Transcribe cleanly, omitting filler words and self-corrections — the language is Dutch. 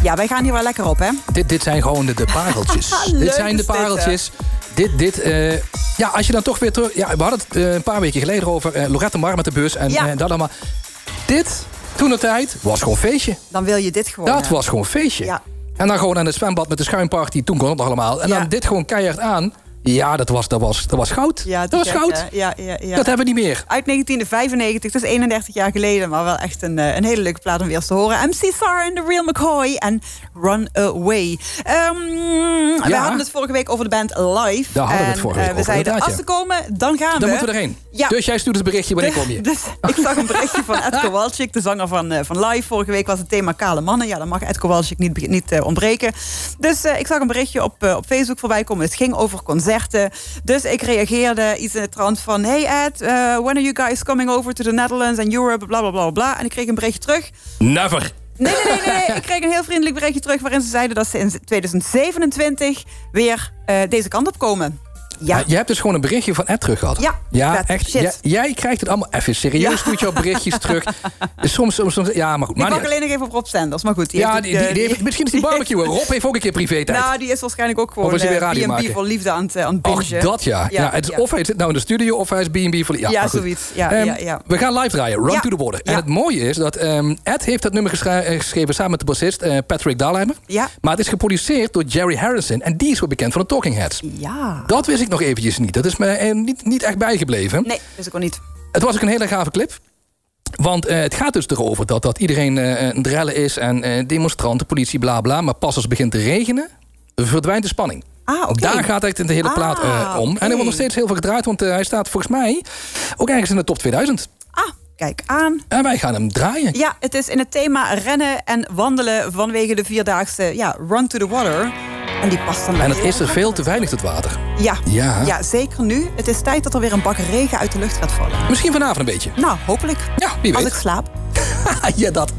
Ja, wij gaan hier wel lekker op, hè? Dit zijn gewoon de pareltjes. Dit zijn de pareltjes. Ja, als je dan toch weer terug... Ja, we hadden het een paar weken geleden over Lorette Mar met de bus en dat allemaal. Dit, toen de tijd, was gewoon feestje. Dan wil je dit gewoon. Dat was gewoon feestje. Ja. En dan gewoon aan het zwembad met de schuimparty. Toen kon het nog allemaal. En dan dit gewoon keihard aan. Ja, dat was goud. Ja, dat was goud. Ja. Dat hebben we niet meer. Uit 1995, dat is 31 jaar geleden. Maar wel echt een hele leuke plaat om weer eens te horen. MC Sarah en The Real McCoy en Run Away. We hadden het vorige week over de band Live. Daar hadden we het vorige week over. We zeiden, als ze komen, dan gaan we. Dan moeten we erheen. Ja. Dus jij stuurt het berichtje, wanneer kom je? Dus ik zag een berichtje van Ed Kowalczyk, de zanger van Live. Vorige week was het thema kale mannen. Ja, dan mag Ed Kowalczyk niet ontbreken. Dus ik zag een berichtje op Facebook voorbij komen. Het ging over concerten. Dus ik reageerde iets in de trant van... Hey Ed, when are you guys coming over to the Netherlands and Europe, bla bla bla bla. En ik kreeg een berichtje terug. Never. Nee. Ik kreeg een heel vriendelijk berichtje terug... waarin ze zeiden dat ze in 2027 weer deze kant op komen. Ja. Je hebt dus gewoon een berichtje van Ed terug gehad. Ja, echt. Shit. Jij krijgt het allemaal even serieus. Doet je op berichtjes terug. Soms. Ja, maar goed. Ik mag alleen nog even op Rob Sanders, maar goed. Die heeft, misschien is die barbecue. Rob heeft ook een keer privé-tijd. Nou, die is waarschijnlijk ook gewoon B&B voor liefde aan het bingen. Dat ja. Of hij zit nou in de studio of hij is B&B voor liefde. Ja, zoiets. Ja. We gaan live draaien. Run to the Border. En het mooie is dat Ed heeft dat nummer geschreven samen met de bassist Patrick Dahlheimer. Ja. Maar het is geproduceerd door Jerry Harrison. En die is wel bekend van de Talking Heads. Ja. Dat wist ik nog eventjes niet. Dat is me niet echt bijgebleven. Nee, wist ik ook niet. Het was ook een hele gave clip. Want het gaat dus erover dat iedereen een drellen is... en demonstranten, politie, bla bla. Maar pas als het begint te regenen, verdwijnt de spanning. Okay. Daar gaat echt de hele plaat om. En er wordt nog steeds heel veel gedraaid. Want hij staat volgens mij ook ergens in de top 2000. Kijk aan. En wij gaan hem draaien. Ja, het is in het thema rennen en wandelen... vanwege de 4-daagse Run to the Water... En die past dan. En het is er veel te weinig, het water. Ja, zeker nu. Het is tijd dat er weer een bak regen uit de lucht gaat vallen. Misschien vanavond een beetje. Nou, hopelijk. Ja, wie weet. Als ik slaap. Ja, dat.